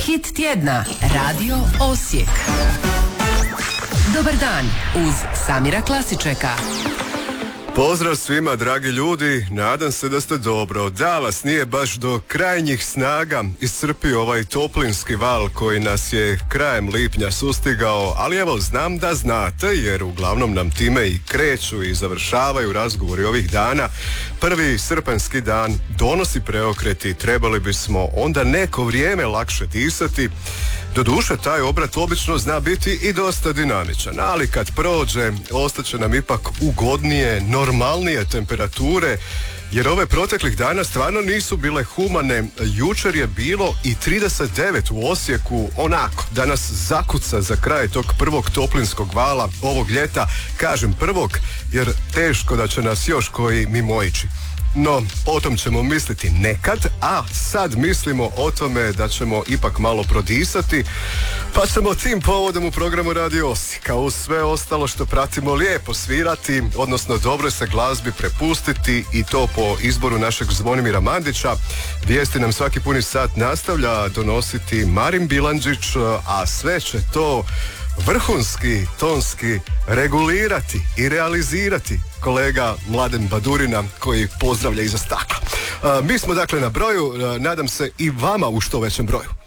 Hit tjedna, Radio Osijek. Dobar dan uz Samira Klasičeka. Pozdrav svima, dragi ljudi, nadam se da ste dobro. Da vas nije baš do krajnjih snaga iscrpio ovaj toplinski val koji nas je krajem lipnja sustigao, ali evo, znam da znate, jer uglavnom nam time i kreću i završavaju razgovori ovih dana. Prvi srpanjski dan donosi preokreti, trebali bismo onda neko vrijeme lakše disati. Doduše, taj obrat obično zna biti i dosta dinamičan, ali kad prođe, ostaće nam ipak ugodnije, normalnije temperature, jer ove proteklih dana stvarno nisu bile humane. Jučer je bilo i 39 u Osijeku, onako, da nas zakuca za kraj tog prvog toplinskog vala ovog ljeta. Kažem prvog, jer teško da će nas još koji mimoići. No, o tom ćemo misliti nekad, a sad mislimo o tome da ćemo ipak malo prodisati, pa ćemo tim povodom u programu Radio Osijek, kao uz sve ostalo što pratimo, lijepo svirati, odnosno dobro se glazbi prepustiti, i to po izboru našeg Zvonimira Mandića. Vijesti nam svaki puni sat nastavlja donositi Marin Bilandžić, a sve će to vrhunski, tonski regulirati i realizirati kolega Mladen Badurina, koji pozdravlja iza stakla. Mi smo dakle na broju, nadam se i vama u što većem broju.